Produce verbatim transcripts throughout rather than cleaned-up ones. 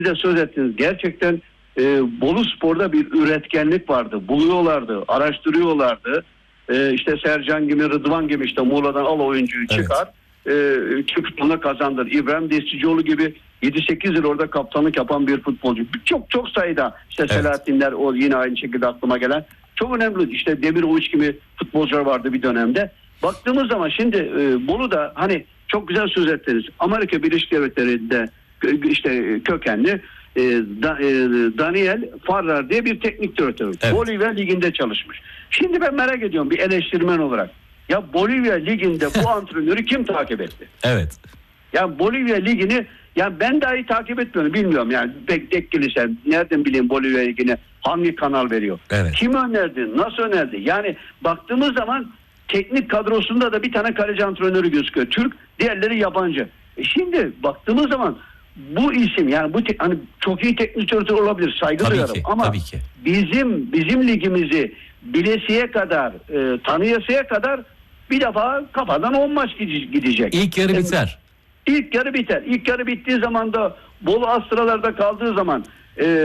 de söz ettiniz. Gerçekten e, Bolu Spor'da bir üretkenlik vardı. Buluyorlardı, araştırıyorlardı. E, işte Sercan gibi, Rıdvan gibi işte Muğla'dan al oyuncuyu çıkar. Evet. E, futboluna kazandır. İbrahim Desticioğlu gibi yedi sekiz yıl orada kaptanlık yapan bir futbolcu. Çok çok sayıda işte evet. Selahattinler o yine aynı şekilde aklıma gelen. Çok önemli. İşte Demir Oğuç gibi futbolcular vardı bir dönemde. Baktığımız zaman şimdi e, Bolu'da hani çok güzel söz ettiniz. Amerika Birleşik Devletleri'nde işte kökenli e, da, e, Daniel Farrar diye bir teknik direktör. Evet. Bolivya Ligi'nde çalışmış. Şimdi ben merak ediyorum bir eleştirmen olarak. Ya Bolivya Ligi'nde bu antrenörü kim takip etti? Evet. Ya Bolivya Ligi'ni ya ben dahi takip etmiyorum. Bilmiyorum yani. Pek tekkilise nereden bileyim Bolivya Ligi'ni hangi kanal veriyor? Evet. Kim önerdi? Nasıl önerdi? Yani baktığımız zaman teknik kadrosunda da bir tane kaleci antrenörü gözüküyor. Türk, diğerleri yabancı. E şimdi baktığımız zaman bu isim yani bu te- hani çok iyi teknik direktör olabilir, saygı tabii duyarım ki, ama tabii ki. bizim bizim ligimizi bilesiye kadar, e, tanıyasıya kadar bir defa kafadan on maç gidecek. İlk yarı yani, biter. İlk yarı biter. İlk yarı bittiği zaman da Bolu Astralar'da kaldığı zaman e,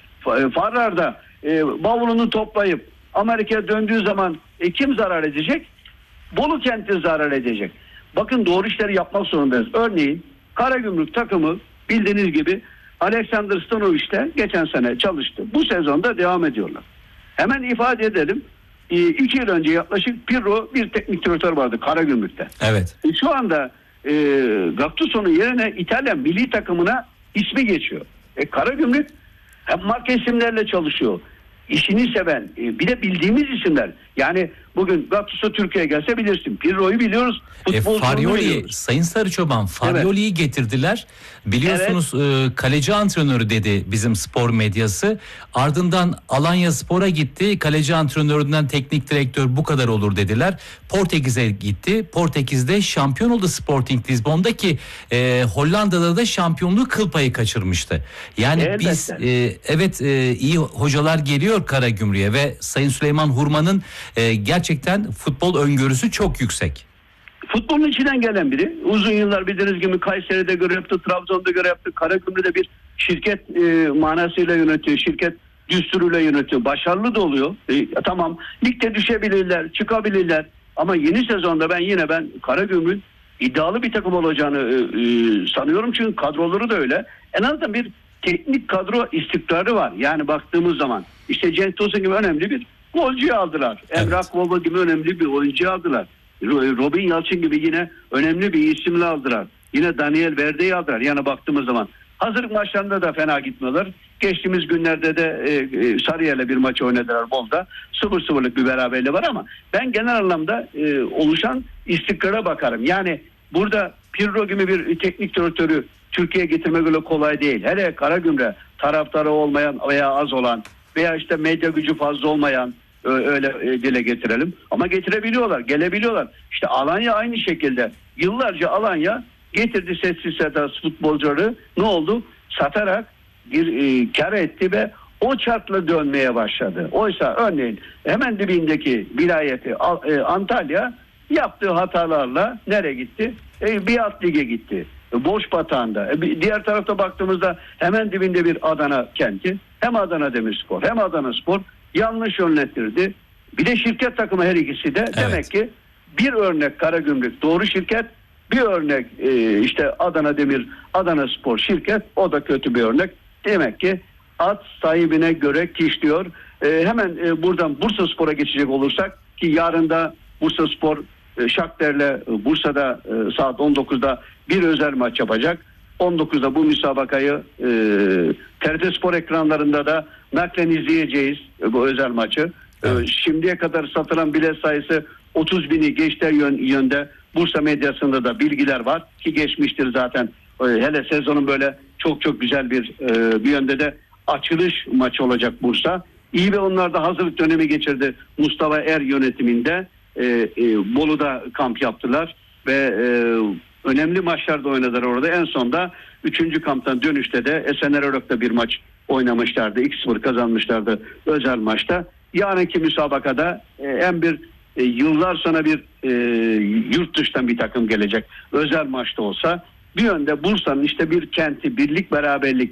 Farrar'da e, bavulunu toplayıp Amerika'ya döndüğü zaman e, kim zarar edecek? Bolu kenti zarar edecek. Bakın doğru işleri yapmak zorundayız. Örneğin Karagümrük takımı bildiğiniz gibi Alexander Stanovic'te geçen sene çalıştı. Bu sezonda devam ediyorlar. Hemen ifade edelim. E, iki yıl önce yaklaşık Pirro bir teknik direktör vardı Karagümrük'te. Evet. E, şu anda e, Gattuso'nun yerine İtalyan milli takımına ismi geçiyor. E, Karagümrük hem marka isimlerle çalışıyor. İşini seven, e, bir de bildiğimiz isimler. Yani bugün Gattuso Türkiye'ye gelse bilirsin. Pirro'yu biliyoruz. E, Farioli, Sayın Sarıçoban, Farioli'yi evet. getirdiler. Biliyorsunuz evet. e, kaleci antrenörü dedi bizim spor medyası. Ardından Alanya Spor'a gitti. Kaleci antrenöründen teknik direktör bu kadar olur dediler. Portekiz'e gitti. Portekiz'de şampiyon oldu Sporting Lisbon'da ki e, Hollanda'da da şampiyonluğu kıl payı kaçırmıştı. Yani elbette. biz e, evet e, iyi hocalar geliyor Karagümrük'e ve Sayın Süleyman Hurman'ın e, gerçekten futbol öngörüsü çok yüksek. Futbolun içinden gelen biri. Uzun yıllar bildiğiniz gibi Kayseri'de görev yaptı, Trabzon'da görev yaptı. Karagümrük'te bir şirket e, manasıyla yönetiyor. Şirket düsturuyla yönetiyor. Başarılı da oluyor. E, tamam. Ligde düşebilirler, çıkabilirler. Ama yeni sezonda ben yine ben Karagümrük'ün iddialı bir takım olacağını e, e, sanıyorum. Çünkü kadroları da öyle. En azından bir teknik kadro istikrarı var. Yani baktığımız zaman işte Cenk Tosun gibi önemli bir golcüyü aldılar. Evet. Emrah Baba gibi önemli bir oyuncu aldılar. Robin Yalçın gibi yine önemli bir isimle aldılar. Yine Daniel Verde'yi aldılar. Yani baktığımız zaman hazırlık maçlarında da fena gitmiyorlar. Geçtiğimiz günlerde de e, e, Sarıyer'le bir maç oynadılar Bol'da. sıfır sıfırlık bir beraberliği var ama ben genel anlamda e, oluşan istikrara bakarım. Yani burada Pirro gibi bir teknik direktörü Türkiye'ye getirmek öyle kolay değil. Hele Karagümrük taraftarı olmayan veya az olan veya işte medya gücü fazla olmayan öyle dile getirelim. Ama getirebiliyorlar, gelebiliyorlar. İşte Alanya aynı şekilde. Yıllarca Alanya getirdi sessiz sedasız futbolcuları. Ne oldu? Satarak bir e, kar etti ve o çarkla dönmeye başladı. Oysa örneğin hemen dibindeki vilayeti e, Antalya yaptığı hatalarla nereye gitti? E, bir alt lige gitti. E, boş batağında. E, diğer tarafta baktığımızda hemen dibinde bir Adana kenti. Hem Adana Demirspor hem Adana Spor yanlış yönlendirdi. Bir de şirket takımı her ikisi de. Evet. Demek ki bir örnek Karagümrük doğru şirket, bir örnek e, işte Adana Demir, Adana Spor şirket, o da kötü bir örnek. Demek ki at sahibine göre kişliyor. E, hemen e, buradan Bursaspor'a geçecek olursak ki yarın da Bursaspor e, Shakhtar'le e, Bursa'da e, saat on dokuzda bir özel maç yapacak. on dokuzda bu müsabakayı e, T R T Spor ekranlarında da naklen izleyeceğiz e, bu özel maçı. Evet. E, şimdiye kadar satılan bilet sayısı otuz bini geçtiği yön, yönde. Bursa medyasında da bilgiler var ki geçmiştir zaten. E, hele sezonun böyle çok çok güzel bir e, bir yönde de açılış maçı olacak Bursa. İyi ve onlar da hazırlık dönemi geçirdi. Mustafa Er yönetiminde e, e, Bolu'da kamp yaptılar ve e, önemli maçlarda oynadılar orada. En sonda üçüncü kamptan dönüşte de Esenler Örök'te bir maç oynamışlardı. iki sıfır kazanmışlardı özel maçta. Yarınki müsabakada e, hem bir e, yıllar sonra bir e, yurt dışından bir takım gelecek. Özel maçta olsa bir yönde Bursa'nın işte bir kenti, birlik, beraberlik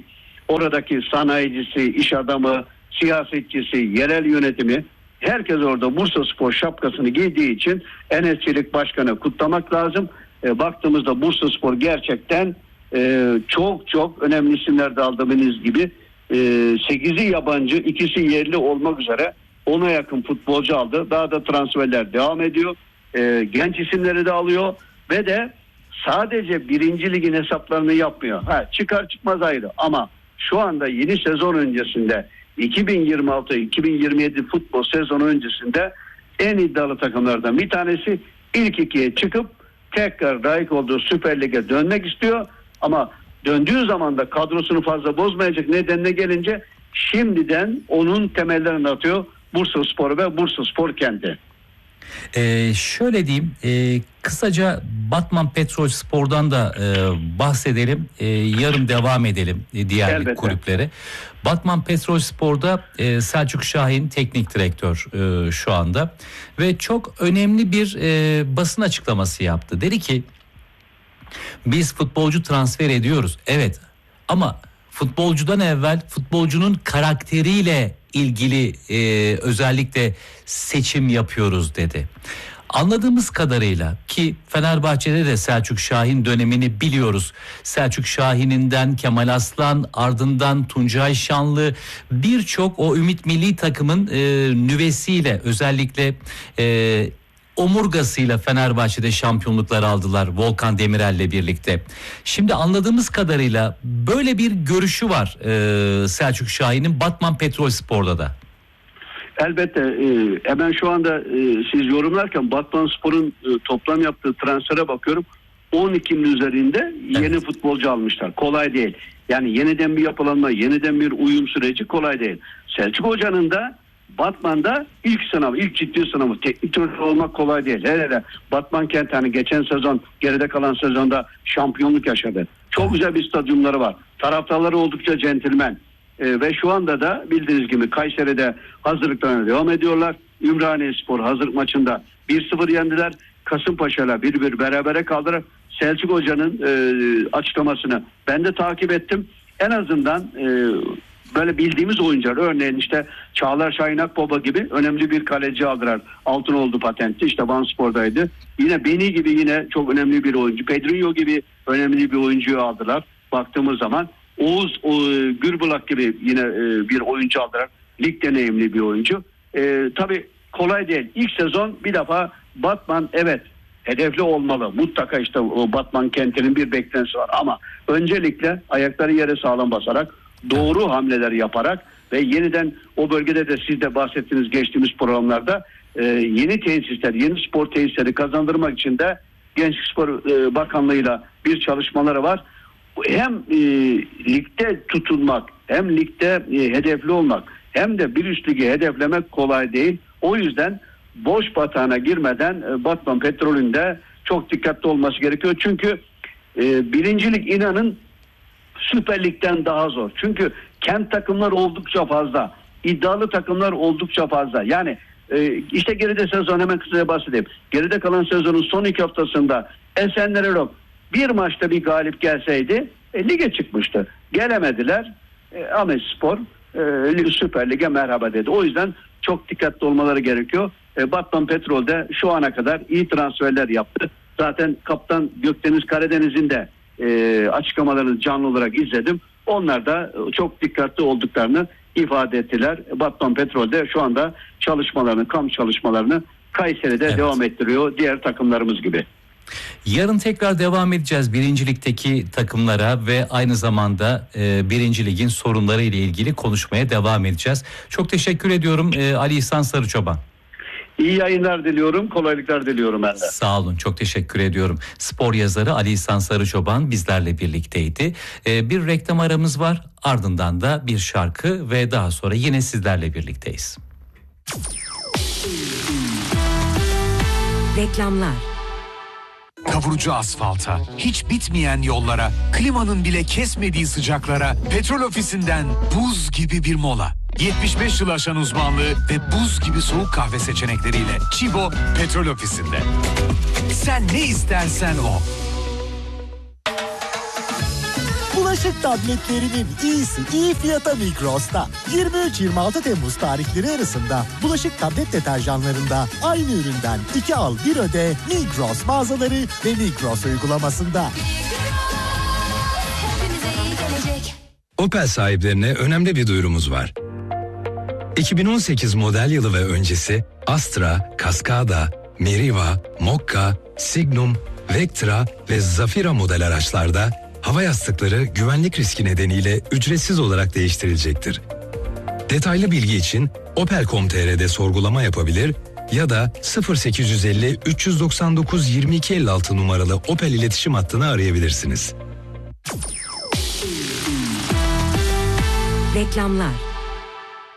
oradaki sanayicisi, iş adamı, siyasetçisi, yerel yönetimi, herkes orada Bursaspor şapkasını giydiği için Enes Çelik Başkan'ı kutlamak lazım. E, baktığımızda Bursaspor gerçekten e, çok çok önemli isimler de aldığınız gibi e, sekizi yabancı, ikisi yerli olmak üzere ona yakın futbolcu aldı. Daha da transferler devam ediyor. E, genç isimleri de alıyor ve de sadece birinci ligin hesaplarını yapmıyor. Ha, çıkar çıkmaz ayrı ama şu anda yeni sezon öncesinde iki bin yirmi altı iki bin yirmi yedi futbol sezonu öncesinde en iddialı takımlardan bir tanesi, ilk ikiye çıkıp tekrar layık olduğu Süper Lig'e dönmek istiyor. Ama döndüğü zaman da kadrosunu fazla bozmayacak nedenine gelince şimdiden onun temellerini atıyor Bursaspor ve Bursaspor kendi. Ee, şöyle diyeyim, e, kısaca Batman Petrolspor'dan da e, bahsedelim, e, yarın devam edelim e, diğer Elbette. kulüplere. Batman Petrolspor'da e, Selçuk Şahin teknik direktör e, şu anda ve çok önemli bir e, basın açıklaması yaptı. Dedi ki biz futbolcu transfer ediyoruz, evet, ama futbolcudan evvel futbolcunun karakteriyle ilgili e, özellikle seçim yapıyoruz dedi. Anladığımız kadarıyla ki Fenerbahçe'de de Selçuk Şahin dönemini biliyoruz. Selçuk Şahin'inden Kemal Aslan, ardından Tuncay Şanlı, birçok o Ümit Milli takımın e, nüvesiyle, özellikle e, omurgasıyla Fenerbahçe'de şampiyonluklar aldılar Volkan Demirel'le birlikte. Şimdi anladığımız kadarıyla böyle bir görüşü var e, Selçuk Şahin'in Batman Petrolspor'da da. Elbette e, hemen şu anda e, siz yorumlarken Batmanspor'un e, toplam yaptığı transfere bakıyorum. on ikinin üzerinde yeni evet. futbolcu almışlar. Kolay değil. Yani yeniden bir yapılanma, yeniden bir uyum süreci kolay değil. Selçuk Hoca'nın da Batman'da ilk sınav, ilk ciddi sınavı, teknik direktör olmak kolay değil. Hele hele Batman kent hani geçen sezon, geride kalan sezonda şampiyonluk yaşadı. Çok güzel bir stadyumları var. Taraftarları oldukça centilmen. Ee, ve şu anda da bildiğiniz gibi Kayseri'de hazırlıklarına devam ediyorlar. Ümraniyespor hazırlık maçında bir sıfır yendiler. Kasımpaşa'yla bir bir berabere kaldılar. Selçuk Hoca'nın e, açıklamasını ben de takip ettim. En azından e, böyle bildiğimiz oyuncular, örneğin işte Çağlar Şahin Akbaba gibi önemli bir kaleci aldılar. Altınoğlu patentli, işte Vanspor'daydı. Yine Beni gibi yine çok önemli bir oyuncu. Pedrinho gibi önemli bir oyuncuyu aldılar. Baktığımız zaman Oğuz o, Gürbulak gibi yine e, bir oyuncu aldılar. Lig deneyimli bir oyuncu. E, tabii kolay değil. İlk sezon bir defa Batman evet hedefli olmalı. Mutlaka işte o Batman kentinin bir beklentisi var ama öncelikle ayakları yere sağlam basarak, doğru hamleler yaparak ve yeniden o bölgede de siz de bahsettiğiniz geçtiğimiz programlarda e, yeni tesisler, yeni spor tesisleri kazandırmak için de Gençlik Spor e, Bakanlığı'yla bir çalışmaları var. Hem e, ligde tutunmak, hem ligde e, hedefli olmak, hem de bir üst ligi hedeflemek kolay değil. O yüzden boş batağına girmeden e, Batman Petrol'ün de çok dikkatli olması gerekiyor. Çünkü e, birincilik inanın Süper Lig'den daha zor. Çünkü kent takımlar oldukça fazla. İddialı takımlar oldukça fazla. Yani e, işte geride sezon, hemen kısaca bahsedeyim. Geride kalan sezonun son iki haftasında Esenler Erok bir maçta bir galip gelseydi e, lige çıkmıştı. Gelemediler. E, Ahmetspor e, Süper Lig'e merhaba dedi. O yüzden çok dikkatli olmaları gerekiyor. E, Batman Petrol de şu ana kadar iyi transferler yaptı. Zaten kaptan Gökdeniz Karadeniz'in de e, açıklamalarını canlı olarak izledim. Onlar da çok dikkatli olduklarını ifade ettiler. Batman Petrol de şu anda çalışmalarını, kamp çalışmalarını Kayseri'de evet. devam ettiriyor. Diğer takımlarımız gibi. Yarın tekrar devam edeceğiz birincilikteki takımlara ve aynı zamanda e, birinci ligin sorunları ile ilgili konuşmaya devam edeceğiz. Çok teşekkür ediyorum e, Ali İhsan Sarıçoban. İyi yayınlar diliyorum, kolaylıklar diliyorum ben de. Sağ olun, çok teşekkür ediyorum. Spor yazarı Ali İhsan Sarıçoban bizlerle birlikteydi. Ee, bir reklam aramız var, ardından da bir şarkı ve daha sonra yine sizlerle birlikteyiz. Reklamlar. Kavurucu asfalta, hiç bitmeyen yollara, klimanın bile kesmediği sıcaklara, Petrol Ofisi'nden buz gibi bir mola. yetmiş beş yıl aşan uzmanlığı ve buz gibi soğuk kahve seçenekleriyle Çibo Petrol Ofisi'nde. Sen ne istersen o. Bulaşık tabletlerinin iyisi iyi fiyata Migros'ta. yirmi üç yirmi altı Temmuz tarihleri arasında bulaşık tablet deterjanlarında aynı üründen iki al bir öde Migros mağazaları ve Migros uygulamasında. Opel sahiplerine önemli bir duyurumuz var. iki bin on sekiz model yılı ve öncesi Astra, Cascada, Meriva, Mokka, Signum, Vectra ve Zafira model araçlarda hava yastıkları güvenlik riski nedeniyle ücretsiz olarak değiştirilecektir. Detaylı bilgi için opel nokta com nokta tr'de sorgulama yapabilir ya da sıfır sekiz yüz elli üç doksan dokuz yirmi iki elli altı numaralı Opel iletişim hattını arayabilirsiniz. Reklamlar.